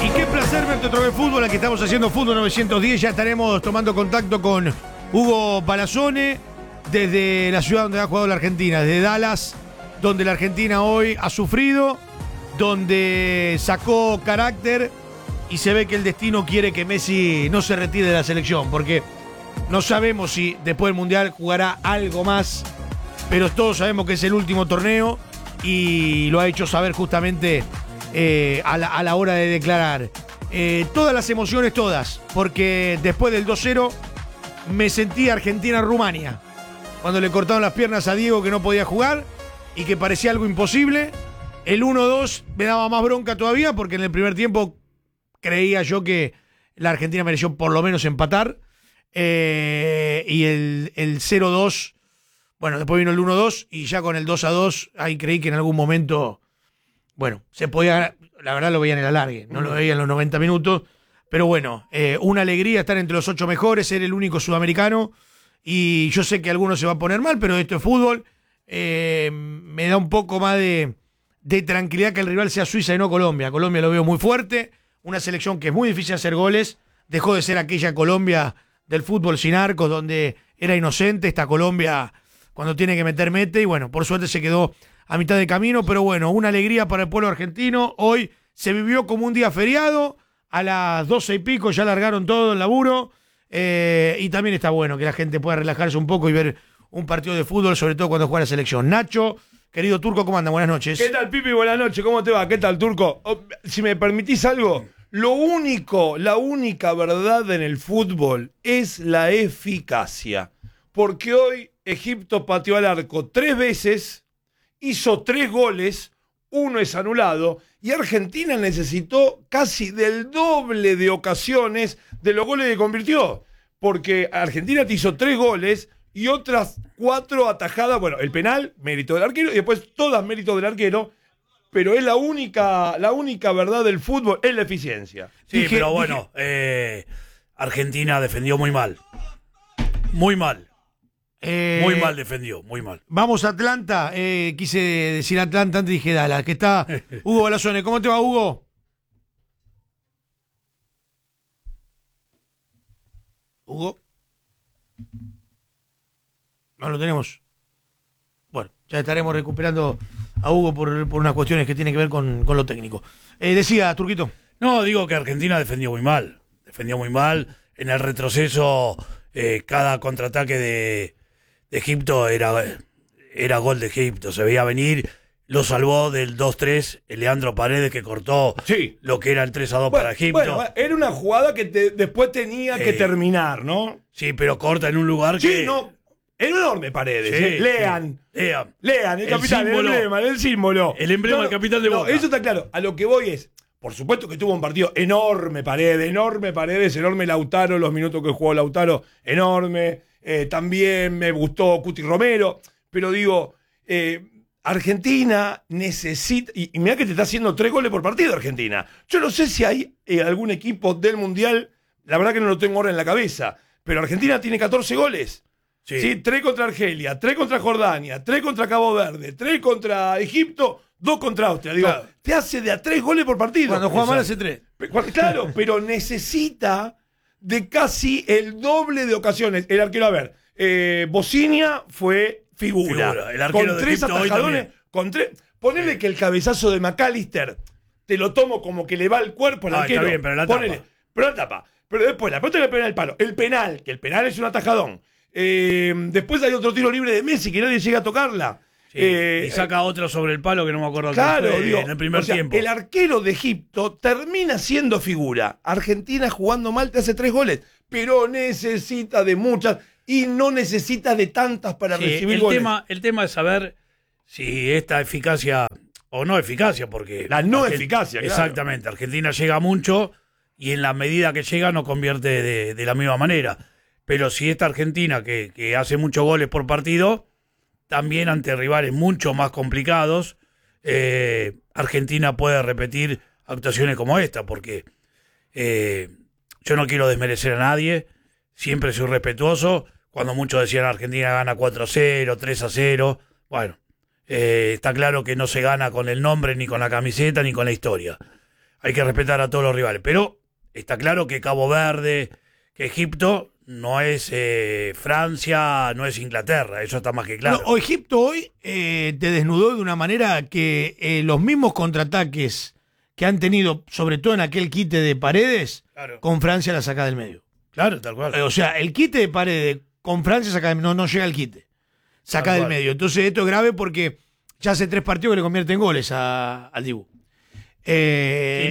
Y qué placer verte otra vez fútbol, aquí estamos haciendo Fútbol 910, ya estaremos tomando contacto con Hugo Palazone desde la ciudad donde ha jugado la Argentina, desde Dallas, donde la Argentina hoy ha sufrido, donde sacó carácter y se ve que el destino quiere que Messi no se retire de la selección, porque no sabemos si después del Mundial jugará algo más, pero todos sabemos que es el último torneo y lo ha hecho saber justamente a la hora de declarar. Todas las emociones, todas, porque después del 2-0 me sentí Argentina-Rumania, cuando le cortaron las piernas a Diego que no podía jugar y que parecía algo imposible. El 1-2 me daba más bronca todavía porque en el primer tiempo creía yo que la Argentina mereció por lo menos empatar. Y el 0-2, bueno, después vino el 1-2 y ya con el 2-2 ahí creí que en algún momento, bueno, se podía, la verdad lo veía en el alargue, no lo veía en los 90 minutos, pero bueno, una alegría estar entre los 8 mejores, ser el único sudamericano, y yo sé que algunos se va a poner mal, pero esto es fútbol. Me da un poco más de tranquilidad que el rival sea Suiza y no Colombia. Colombia lo veo muy fuerte, una selección que es muy difícil hacer goles, dejó de ser aquella Colombia del fútbol sin arcos, donde era inocente. Esta Colombia, cuando tiene que meter, mete, y bueno, por suerte se quedó a mitad de camino, pero bueno, una alegría para el pueblo argentino. Hoy se vivió como un día feriado, a las 12 y pico ya largaron todo el laburo, y también está bueno que la gente pueda relajarse un poco y ver un partido de fútbol, sobre todo cuando juega la selección. Nacho, querido Turco, ¿cómo anda? Buenas noches. ¿Qué tal, Pipi? Buenas noches, ¿cómo te va? ¿Qué tal, Turco? Si me permitís algo, la única verdad en el fútbol es la eficacia. Porque hoy Egipto pateó al arco 3 veces, hizo 3 goles, 1 es anulado, y Argentina necesitó casi del doble de ocasiones de los goles que convirtió. Porque Argentina te hizo 3 goles y otras 4 atajadas. Bueno, el penal, mérito del arquero, y después todas mérito del arquero. Pero es la única verdad del fútbol, es la eficiencia. Sí, pero bueno, Argentina defendió muy mal. Muy mal. Muy mal defendió, muy mal. Vamos a Atlanta, quise decir Atlanta, antes dije Dallas, que está Hugo Balazone. ¿Cómo te va, Hugo? ¿Hugo? No lo tenemos. Bueno, ya estaremos recuperando a Hugo por unas cuestiones que tienen que ver con lo técnico. Decía, Turquito. No, digo que Argentina defendió muy mal. Defendió muy mal. En el retroceso, cada contraataque de Egipto era gol de Egipto. Se veía venir. Lo salvó del 2-3 el Leandro Paredes, que cortó lo que era el 3-2 para Egipto. Bueno, era una jugada que después tenía que terminar, ¿no? Sí, pero corta en un lugar que... Sí, no. Enorme Paredes. Sí, Lean, el capitán, símbolo, el símbolo. El emblema del capitán de Boca. Eso está claro. A lo que voy es, por supuesto que tuvo un partido enorme Paredes, enorme Lautaro, los minutos que jugó Lautaro, enorme. También me gustó Cuti Romero. Pero digo, Argentina necesita, y mirá que te está haciendo 3 goles por partido Argentina. Yo no sé si hay algún equipo del Mundial, la verdad que no lo tengo ahora en la cabeza, pero Argentina tiene 14 goles. Sí, 3 contra Argelia, 3 contra Jordania, 3 contra Cabo Verde, 3 contra Egipto, 2 contra Austria. Digo, claro, te hace de a 3 goles por partido. Cuando juega mal hace 3. Claro, pero necesita de casi el doble de ocasiones. El arquero, a ver, Bocinia fue figura. El arquero con 3 atajadones, ponele que el cabezazo de McAllister te lo tomo como que le va al cuerpo al arquero. Está bien, pero la tapa. Pero la tapa. Pero después la pelota le pega en el palo. El penal, que el penal es un atajadón. Después hay otro tiro libre de Messi que nadie llega a tocarla. Sí, y saca otro sobre el palo que no me acuerdo claro, fue, digo, en el primer tiempo. El arquero de Egipto termina siendo figura. Argentina jugando mal te hace 3 goles, pero necesita de muchas y no necesita de tantas para recibir goles. El tema es saber si esta eficacia o no eficacia, porque... La no eficacia, claro. Exactamente, Argentina llega mucho y en la medida que llega no convierte de la misma manera. Pero si esta Argentina, que hace muchos goles por partido, también ante rivales mucho más complicados, Argentina puede repetir actuaciones como esta, porque yo no quiero desmerecer a nadie, siempre soy respetuoso. Cuando muchos decían Argentina gana 4-0, 3-0, bueno, está claro que no se gana con el nombre, ni con la camiseta, ni con la historia. hay que respetar a todos los rivales. Pero está claro que Cabo Verde, que Egipto no es Francia, no es Inglaterra, eso está más que claro. No, Egipto hoy te desnudó de una manera que los mismos contraataques que han tenido, sobre todo en aquel quite de Paredes, Claro. con Francia la saca del medio. Claro, tal cual. O sea, el quite de Paredes con Francia saca no llega al quite. Saca Tal del cual. medio. Entonces esto es grave porque ya hace 3 partidos que le convierten goles al Dibu. Y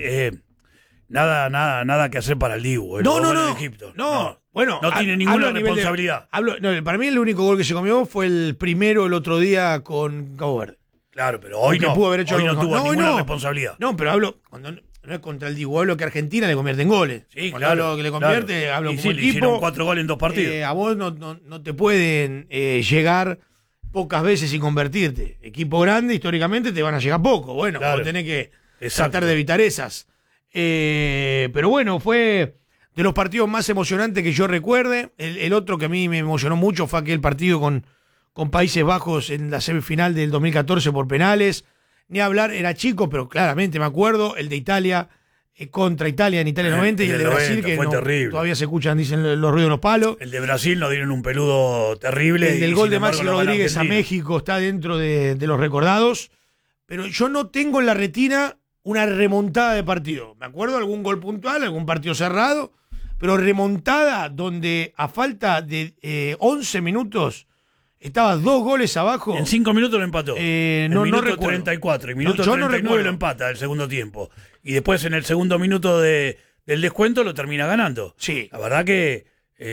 nada que hacer para el Dibu. No, no, el no. de Egipto. No. Bueno, no tiene hablo ninguna a nivel de- responsabilidad. No, para mí el único gol que se comió fue el primero el otro día con Cabo Verde. Claro, pero hoy Porque no. pudo haber hecho hoy no algo tuvo mejor. ninguna responsabilidad. No, pero hablo, cuando no es contra el Dibu, hablo que Argentina le convierte en goles. Sí, Cuando claro. hablo que le convierte, claro. hablo Y como sí, le equipo. hicieron 4 goles en 2 partidos. A vos no te pueden llegar pocas veces sin convertirte. Equipo grande, históricamente, te van a llegar poco. Bueno, Claro. vos tenés que Exacto. tratar de evitar esas. Pero bueno, fue de los partidos más emocionantes que yo recuerde. El otro que a mí me emocionó mucho fue aquel partido con Países Bajos en la semifinal del 2014 por penales. Ni hablar, era chico, pero claramente me acuerdo. El de Italia contra Italia en Italia 90 y el el de del Brasil, 90, que fue no, terrible. todavía se escuchan, dicen los ruidos de los palos. El de Brasil nos dieron un peludo terrible. El del y gol sin de embargo Maxi lo gana Rodríguez a Argentina. México está dentro de los recordados. Pero yo no tengo en la retina una remontada de partido. Me acuerdo de algún gol puntual, algún partido cerrado, pero remontada donde a falta de 11 minutos estaba 2 goles abajo. En 5 minutos lo empató. No minuto recuerdo. 34 y minuto No, yo no 39 recuerdo. lo empata el segundo tiempo. Y después en el segundo minuto del descuento lo termina ganando. Sí. La verdad que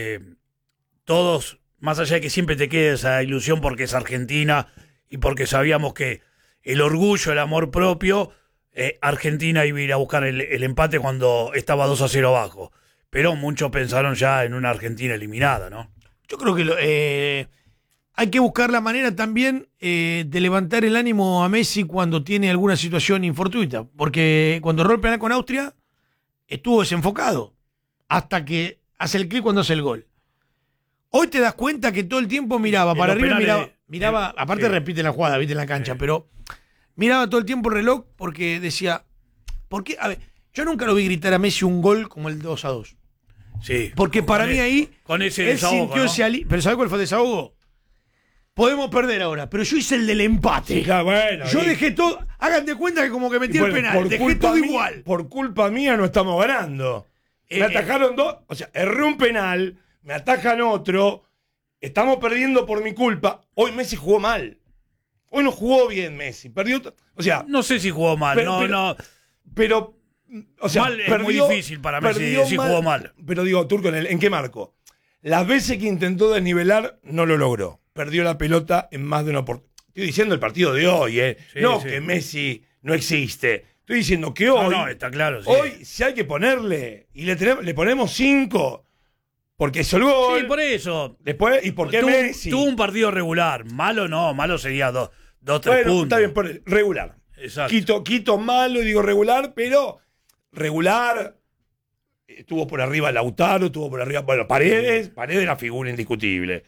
todos, más allá de que siempre te quede esa ilusión porque es Argentina y porque sabíamos que el orgullo, el amor propio, Argentina iba a ir a buscar el empate cuando estaba 2-0 abajo. Pero muchos pensaron ya en una Argentina eliminada, ¿no? Yo creo que hay que buscar la manera también de levantar el ánimo a Messi cuando tiene alguna situación infortuita. Porque cuando erró el penal con Austria, estuvo desenfocado. Hasta que hace el clic cuando hace el gol. Hoy te das cuenta que todo el tiempo miraba En para los arriba, penales, miraba aparte sí. repite la jugada, viste en la cancha, Sí. pero miraba todo el tiempo el reloj porque decía, ¿por qué? A ver, yo nunca lo vi gritar a Messi un gol como el 2-2. Sí. Porque para mí ahí con ese él desahogo, sintió ¿no? ese alivio. ¿Pero sabes cuál fue el desahogo? Podemos perder ahora, pero yo hice el del empate. Bueno, Yo y- dejé todo. Hagan de cuenta que como que metí y el por- penal. por Dejé culpa todo mía- igual. Por culpa mía no estamos ganando. Me atajaron 2, o sea, erré un penal, me atajan otro, estamos perdiendo por mi culpa. Hoy Messi jugó mal. Hoy no jugó bien Messi. Perdió, o sea, No sé si jugó mal, pero, o sea, Mal es muy difícil para Messi perdió decir jugó mal. Pero digo, Turco, ¿en qué marco? Las veces que intentó desnivelar, no lo logró. Perdió la pelota en más de una oportunidad. Estoy diciendo el partido de hoy, Sí, no sí. que Messi no existe. Estoy diciendo que hoy, No, está claro. Sí. hoy si hay que ponerle, y le ponemos 5, porque hizo el gol. Sí, por eso. Después, ¿y por qué tuvo, Messi? tuvo un partido regular. Malo no, malo sería 2, 3 Bueno, puntos. está bien, ponele, regular. Exacto. Quito malo y digo regular, pero regular. Estuvo por arriba Lautaro, estuvo por arriba. Bueno, Paredes era figura indiscutible.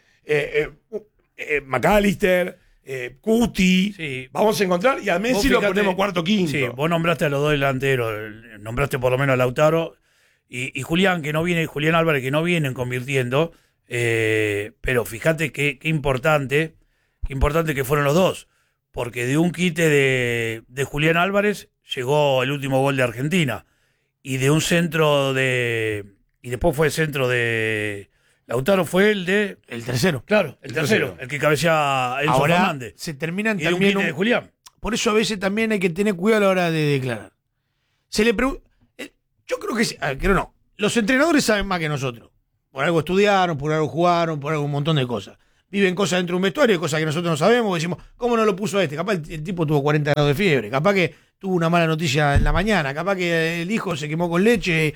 McAllister, Cuti. Sí. Vamos a encontrar y a Messi Vos lo fijate- ponemos cuarto, quinto. Sí, vos nombraste a los dos delanteros, nombraste por lo menos a Lautaro y Julián, que no viene, Julián Álvarez, que no vienen convirtiendo, pero fíjate qué importante que fueron los dos, porque de un quite de Julián Álvarez llegó el último gol de Argentina, y de un centro y después fue el centro de Lautaro, fue el de... El tercero. Claro, el tercero, el que cabecea Enzo Ahora Fernández. se terminan Y de un también. quite de Julián. Por eso a veces también hay que tener cuidado a la hora de declarar. Se le yo creo que creo no. Los entrenadores saben más que nosotros. Por algo estudiaron, por algo jugaron, por algo un montón de cosas. Viven cosas dentro de un vestuario, cosas que nosotros no sabemos. Decimos, ¿cómo no lo puso este? Capaz el tipo tuvo 40 grados de fiebre. Capaz que tuvo una mala noticia en la mañana. Capaz que el hijo se quemó con leche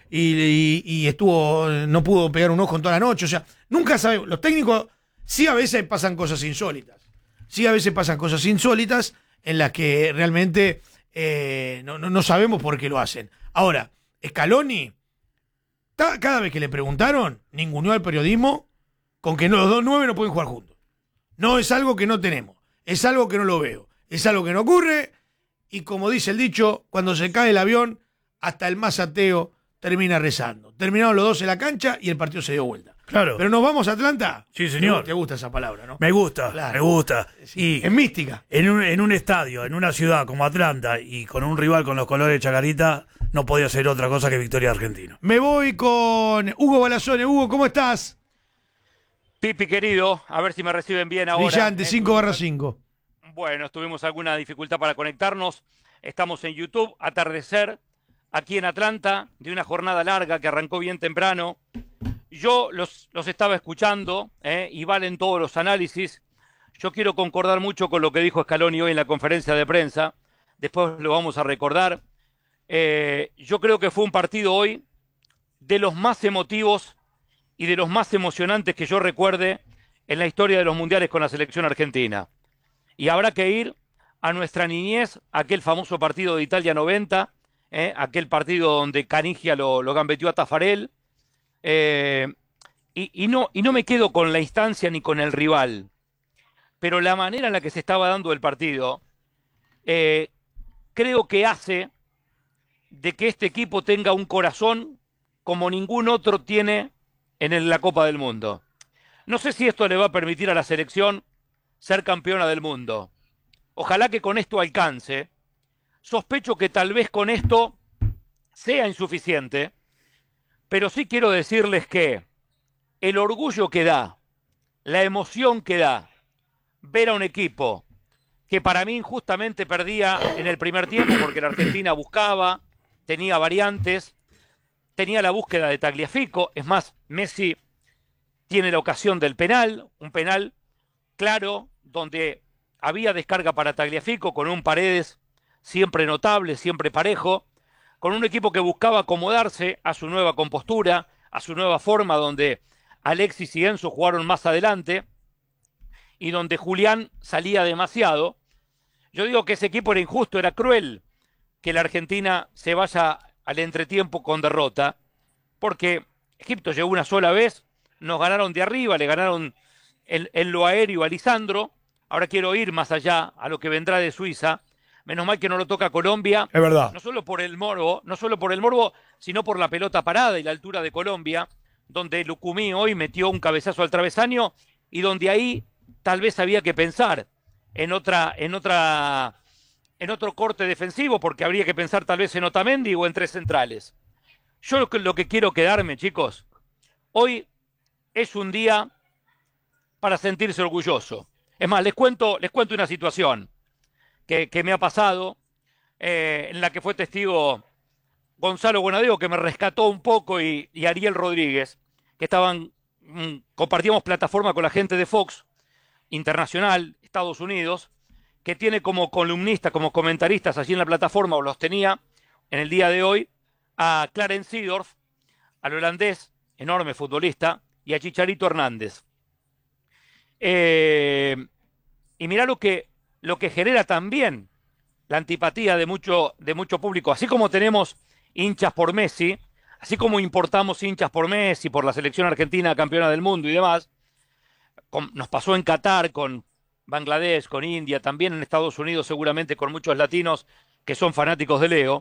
y no pudo pegar un ojo en toda la noche. O sea, nunca sabemos. Los técnicos sí a veces pasan cosas insólitas. Sí a veces pasan cosas insólitas en las que realmente no sabemos por qué lo hacen. Ahora, Scaloni, cada vez que le preguntaron, ninguneó al periodismo con que los 2-9 no pueden jugar juntos. No es algo que no tenemos, es algo que no lo veo, es algo que no ocurre y como dice el dicho, cuando se cae el avión, hasta el más ateo termina rezando. Terminaron los dos en la cancha y el partido se dio vuelta. Claro. Pero nos vamos a Atlanta. Sí, señor. Te gusta esa palabra, ¿no? Me gusta, Claro. me gusta. Sí. Y Es mística. en un estadio, en una ciudad como Atlanta y con un rival con los colores de Chacarita, no podía ser otra cosa que victoria argentina. Me voy con Hugo Balazone. Hugo, ¿cómo estás? Pipi querido, a ver si me reciben bien ahora. Brillante, 5/5. Bueno, tuvimos alguna dificultad para conectarnos. Estamos en YouTube, atardecer, aquí en Atlanta, de una jornada larga que arrancó bien temprano. Yo los estaba escuchando y valen todos los análisis. Yo quiero concordar mucho con lo que dijo Scaloni hoy en la conferencia de prensa. Después lo vamos a recordar. Yo creo que fue un partido hoy de los más emotivos y de los más emocionantes que yo recuerde en la historia de los mundiales con la selección argentina. Y habrá que ir a nuestra niñez, aquel famoso partido de Italia 90, aquel partido donde Canigia lo gambeteó a Tafarel. Y no me quedo con la instancia ni con el rival, pero la manera en la que se estaba dando el partido, creo que hace de que este equipo tenga un corazón como ningún otro tiene en la Copa del Mundo. No sé si esto le va a permitir a la selección ser campeona del mundo. Ojalá que con esto alcance. Sospecho que tal vez con esto sea insuficiente, pero sí quiero decirles que el orgullo que da, la emoción que da ver a un equipo que para mí injustamente perdía en el primer tiempo porque la Argentina buscaba, tenía variantes, tenía la búsqueda de Tagliafico. Es más, Messi tiene la ocasión del penal, un penal claro donde había descarga para Tagliafico con un Paredes siempre notable, siempre parejo, con un equipo que buscaba acomodarse a su nueva compostura, a su nueva forma, donde Alexis y Enzo jugaron más adelante y donde Julián salía demasiado. Yo digo que ese equipo era injusto, era cruel que la Argentina se vaya al entretiempo con derrota, porque Egipto llegó una sola vez, nos ganaron de arriba, le ganaron en lo aéreo a Lisandro. Ahora quiero ir más allá a lo que vendrá de Suiza. Menos mal que no lo toca Colombia. Es verdad. No solo por el morbo, sino por la pelota parada y la altura de Colombia, donde Lucumí hoy metió un cabezazo al travesaño y donde ahí tal vez había que pensar en otro corte defensivo, porque habría que pensar tal vez en Otamendi o en tres centrales. Yo lo que quiero quedarme, chicos, hoy es un día para sentirse orgulloso. Es más, les cuento una situación que me ha pasado, en la que fue testigo Gonzalo Bonadeo, que me rescató un poco, y Ariel Rodríguez, que compartíamos plataforma con la gente de Fox Internacional, Estados Unidos, que tiene como columnistas, como comentaristas allí en la plataforma, o los tenía en el día de hoy, a Clarence Seedorf, al holandés, enorme futbolista, y a Chicharito Hernández. Y mirá lo que genera también la antipatía de mucho público. Así como tenemos hinchas por Messi, así como importamos hinchas por Messi, por la selección argentina campeona del mundo y demás, nos pasó en Qatar, con Bangladesh, con India, también en Estados Unidos seguramente con muchos latinos que son fanáticos de Leo.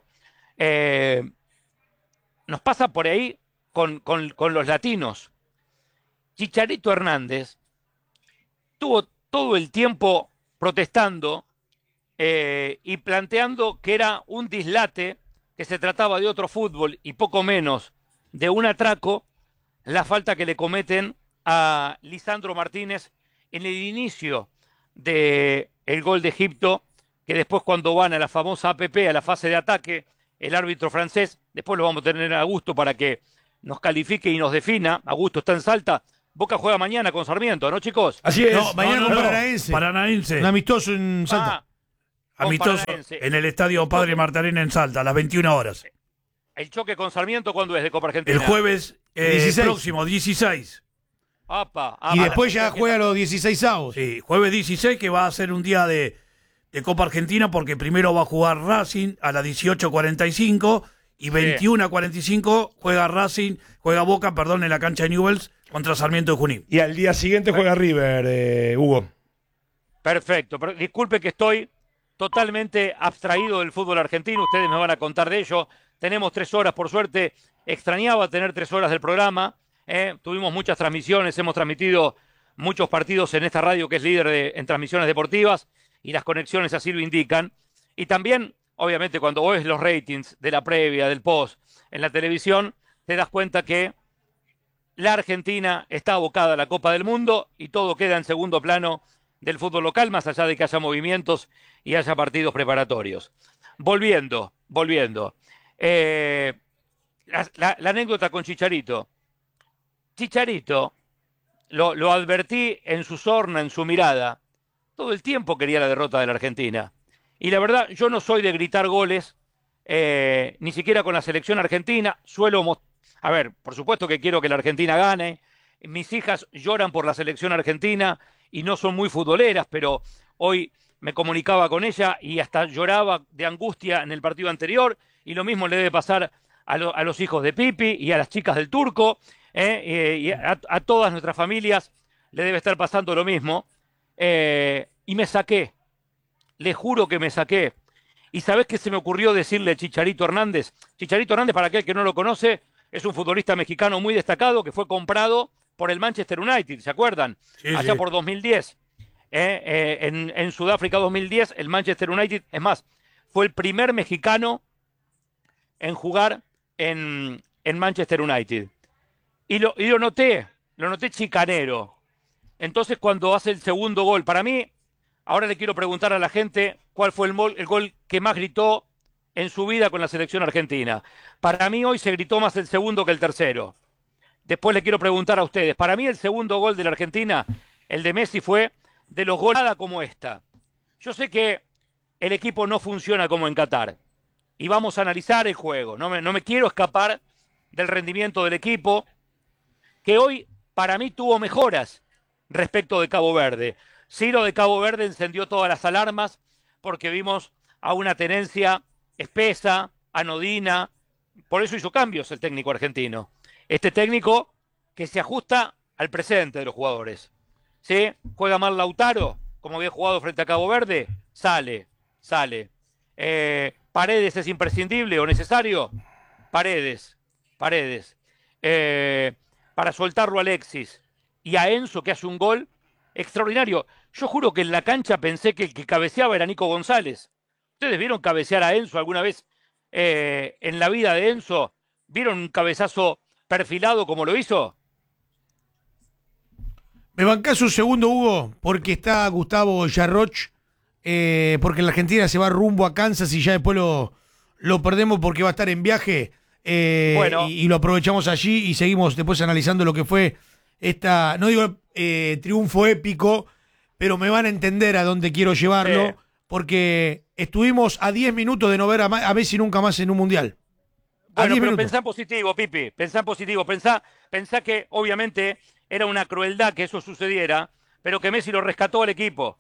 Nos pasa por ahí con los latinos. Chicharito Hernández tuvo todo el tiempo protestando y planteando que era un dislate, que se trataba de otro fútbol y poco menos de un atraco, la falta que le cometen a Lisandro Martínez en el inicio del gol de Egipto, que después cuando van a la famosa APP, a la fase de ataque, el árbitro francés, después lo vamos a tener a Augusto para que nos califique y nos defina. Augusto está en Salta. Boca juega mañana con Sarmiento, ¿no, chicos? Así es. No, mañana con Paranaense. Paranaense. Un amistoso en Salta. Con Amistoso Paranaense. en el Estadio Padre Martarena en Salta, a las 21 horas. El choque con Sarmiento, ¿cuándo es de Copa Argentina? El jueves 16. próximo, 16. Y después ya juega los 16avos. Sí, jueves 16, que va a ser un día de Copa Argentina, porque primero va a jugar Racing a las 18:45 y 21:45 juega Boca, en la cancha de Newell's contra Sarmiento de Junín. Y al día siguiente juega River, Hugo. Perfecto, pero disculpe que estoy totalmente abstraído del fútbol argentino, ustedes me van a contar de ello. Tenemos 3 horas, por suerte, extrañaba tener 3 horas del programa, tuvimos muchas transmisiones, hemos transmitido muchos partidos en esta radio que es líder en transmisiones deportivas y las conexiones así lo indican. Y también, obviamente, cuando ves los ratings de la previa, del post, en la televisión, te das cuenta que la Argentina está abocada a la Copa del Mundo y todo queda en segundo plano del fútbol local, más allá de que haya movimientos y haya partidos preparatorios. Volviendo. La anécdota con Chicharito. Chicharito, lo advertí en su sorna, en su mirada. Todo el tiempo quería la derrota de la Argentina. Y la verdad, yo no soy de gritar goles, ni siquiera con la selección argentina. A ver, por supuesto que quiero que la Argentina gane. Mis hijas lloran por la selección argentina y no son muy futboleras, pero hoy me comunicaba con ella y hasta lloraba de angustia en el partido anterior. Y lo mismo le debe pasar a los hijos de Pipi y a las chicas del Turco. Y a todas nuestras familias le debe estar pasando lo mismo. Y me saqué. Le juro que me saqué. ¿Y sabés qué se me ocurrió decirle a Chicharito Hernández? Chicharito Hernández, para aquel que no lo conoce, es un futbolista mexicano muy destacado que fue comprado por el Manchester United, ¿se acuerdan? Sí, Allá sí. por 2010. En Sudáfrica 2010, el Manchester United, es más, fue el primer mexicano en jugar en Manchester United. Y lo noté chicanero. Entonces, cuando hace el segundo gol, para mí, ahora le quiero preguntar a la gente cuál fue el gol que más gritó en su vida con la selección argentina. Para mí hoy se gritó más el segundo que el tercero. Después le quiero preguntar a ustedes. Para mí el segundo gol de la Argentina, el de Messi, fue de los goles como esta. Yo sé que el equipo no funciona como en Qatar. Y vamos a analizar el juego. No me quiero escapar del rendimiento del equipo, que hoy para mí tuvo mejoras respecto de Cabo Verde. Sí, lo de Cabo Verde encendió todas las alarmas porque vimos a una tenencia espesa, anodina. Por eso hizo cambios el técnico argentino. Este técnico que se ajusta al presente de los jugadores. ¿Sí? Juega mal Lautaro, como había jugado frente a Cabo Verde, sale. Paredes es imprescindible o necesario. Paredes. Para soltarlo a Alexis y a Enzo, que hace un gol extraordinario. Yo juro que en la cancha pensé que el que cabeceaba era Nico González. ¿Ustedes vieron cabecear a Enzo alguna vez en la vida de Enzo? ¿Vieron un cabezazo perfilado como lo hizo? ¿Me bancás un segundo, Hugo? Porque está Gustavo Yarroch, porque la Argentina se va rumbo a Kansas y ya después lo perdemos porque va a estar en viaje. Bueno. Y lo aprovechamos allí y seguimos después analizando lo que fue no digo triunfo épico, pero me van a entender a dónde quiero llevarlo, Sí. porque estuvimos a 10 minutos de no ver a Messi nunca más en un mundial. A Bueno, 10 pero minutos. pensá en positivo, Pipi, pensá en positivo, pensá que obviamente era una crueldad que eso sucediera, pero que Messi lo rescató al equipo,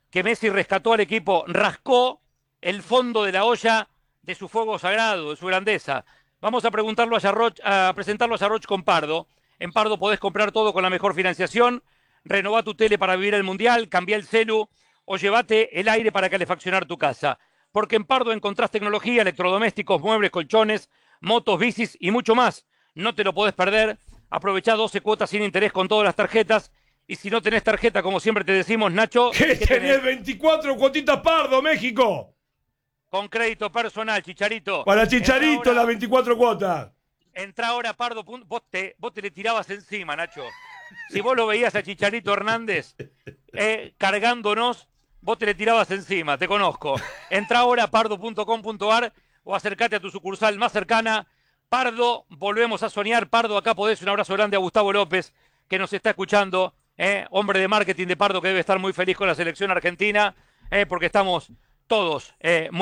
rascó el fondo de la olla de su fuego sagrado, de su grandeza. Vamos a presentarlo a Yarroch con Pardo. En Pardo podés comprar todo con la mejor financiación, renová tu tele para vivir el mundial, cambiá el celu o llévate el aire para calefaccionar tu casa. Porque en Pardo encontrás tecnología, electrodomésticos, muebles, colchones, motos, bicis y mucho más. No te lo podés perder. Aprovechá 12 cuotas sin interés con todas las tarjetas. Y si no tenés tarjeta, como siempre te decimos, Nacho, ¿Qué tenés? 24 cuotitas Pardo, México. con crédito personal, Chicharito. Para Chicharito, Entrá ahora- las 24 cuotas. Entrá ahora a Pardo. Vos te le tirabas encima, Nacho. Si vos lo veías a Chicharito Hernández cargándonos, vos te le tirabas encima, te conozco. Entrá ahora a pardo.com.ar o acércate a tu sucursal más cercana. Pardo, volvemos a soñar. Pardo, acá podés. Un abrazo grande a Gustavo López, que nos está escuchando. Hombre de marketing de Pardo, que debe estar muy feliz con la selección argentina, porque estamos todos muy